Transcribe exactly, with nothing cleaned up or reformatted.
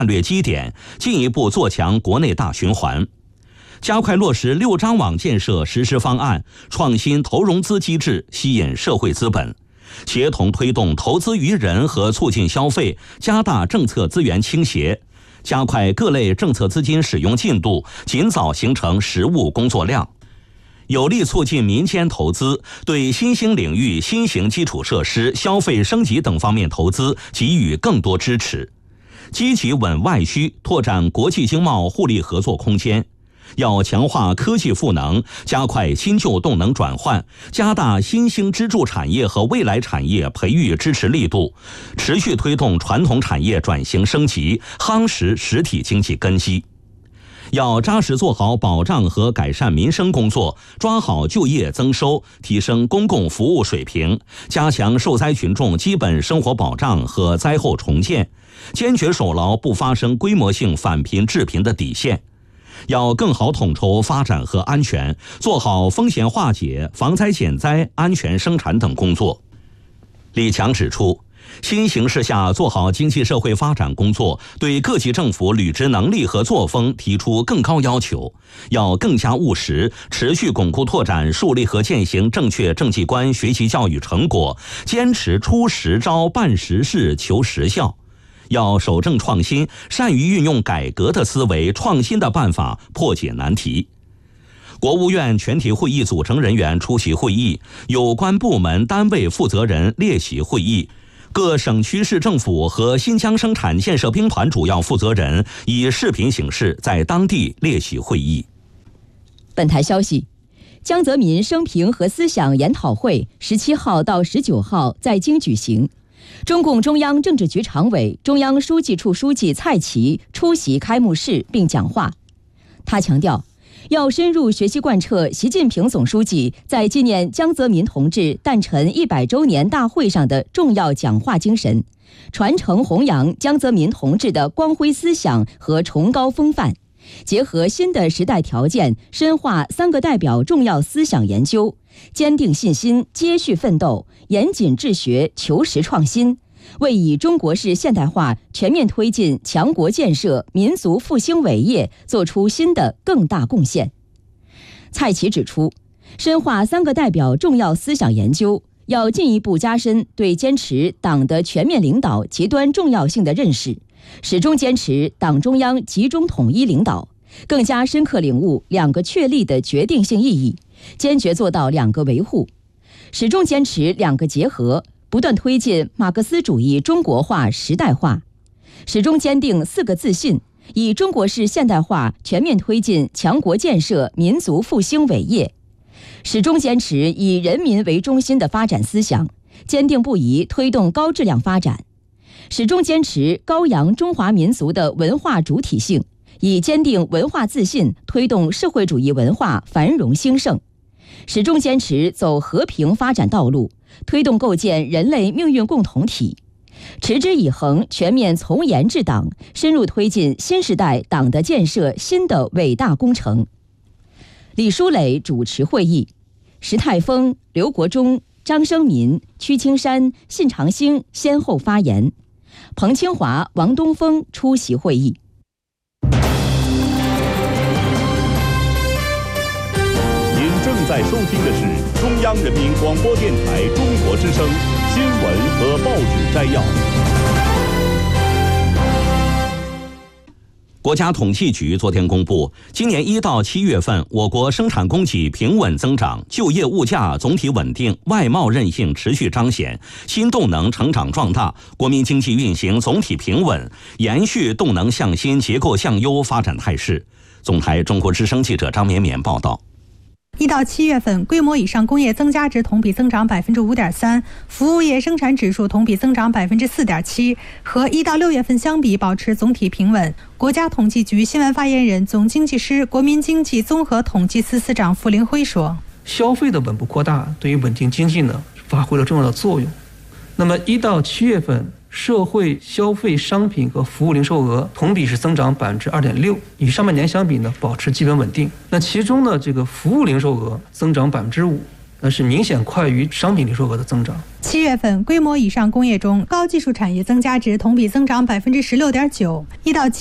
战略基点，进一步做强国内大循环。加快落实六张网建设实施方案，创新投融资机制，吸引社会资本，协同推动投资于人和促进消费，加大政策资源倾斜，加快各类政策资金使用进度，尽早形成实务工作量，有力促进民间投资，对新兴领域、新型基础设施、消费升级等方面投资给予更多支持，积极稳外需，拓展国际经贸互利合作空间。要强化科技赋能，加快新旧动能转换，加大新兴支柱产业和未来产业培育支持力度，持续推动传统产业转型升级，夯实实体经济根基。要扎实做好保障和改善民生工作，抓好就业增收，提升公共服务水平，加强受灾群众基本生活保障和灾后重建，坚决守牢不发生规模性返贫致贫的底线。要更好统筹发展和安全，做好风险化解、防灾减灾、安全生产等工作。李强指出，新形势下做好经济社会发展工作，对各级政府履职能力和作风提出更高要求，要更加务实，持续巩固拓展树立和践行正确政绩观学习教育成果，坚持出实招、办实事、求实效。要守正创新，善于运用改革的思维、创新的办法破解难题。国务院全体会议组成人员出席会议，有关部门单位负责人列席会议，各省区市政府和新疆生产建设兵团主要负责人以视频形式在当地列席会议。 本台消息，江泽民生平和思想研讨会十七号到十九号在京举行。中共中央政治局常委、中央书记处书记蔡奇出席开幕式并讲话。他强调，要深入学习贯彻习近平总书记在纪念江泽民同志诞辰一百周年大会上的重要讲话精神，传承弘扬江泽民同志的光辉思想和崇高风范，结合新的时代条件，深化三个代表重要思想研究，坚定信心，接续奋斗，严谨治学，求实创新，为以中国式现代化全面推进强国建设、民族复兴伟业做出新的更大贡献。蔡奇指出，深化三个代表重要思想研究，要进一步加深对坚持党的全面领导极端重要性的认识，始终坚持党中央集中统一领导，更加深刻领悟两个确立的决定性意义，坚决做到两个维护，始终坚持两个结合，不断推进马克思主义中国化时代化，始终坚定四个自信，以中国式现代化全面推进强国建设、民族复兴伟业，始终坚持以人民为中心的发展思想，坚定不移推动高质量发展，始终坚持高扬中华民族的文化主体性，以坚定文化自信推动社会主义文化繁荣兴盛，始终坚持走和平发展道路，推动构建人类命运共同体，持之以恒全面从严治党，深入推进新时代党的建设新的伟大工程。李书磊主持会议，石泰峰、刘国中、张生民、屈青山、信长兴先后发言，彭清华、王东峰出席会议。 您正在收听的是中央人民广播电台中国之声新闻和报纸摘要。 国家统计局昨天公布，今年一到七月份，我国生产供给平稳增长，就业物价总体稳定，外贸韧性持续彰显，新动能成长壮大，国民经济运行总体平稳，延续动能向新、结构向优发展态势。总台中国之声记者张绵绵报道。 一到七月份，规模以上工业增加值同比增长百分之五点三，服务业生产指数同比增长百分之四点七，和一到六月份相比保持总体平稳。国家统计局新闻发言人、总经济师、国民经济综合统计司司长傅凌辉说：“ 消费的稳步扩大，对于稳定经济呢发挥了重要的作用。那么一到七月份，社会消费商品和服务零售额同比是增长百分之二点六，与上半年相比呢保持基本稳定。那其中呢，这个服务零售额增长百分之五， 那是明显快于商品零售额的增长。 七月份规模以上工业中高技术产业增加值同比增长百分之十六点九，一到七